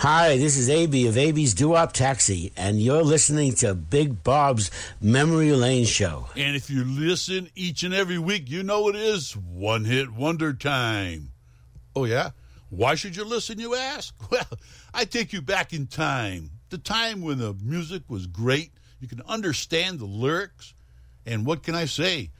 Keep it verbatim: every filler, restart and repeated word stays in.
Hi, this is A B of A B's Doo-Wop Taxi, and you're listening to Big Bob's Memory Lane Show. And if you listen each and every week, you know it is one-hit wonder time. Oh, yeah? Why should you listen, you ask? Well, I take you back in time, the time when the music was great. You can understand the lyrics. And what can I say?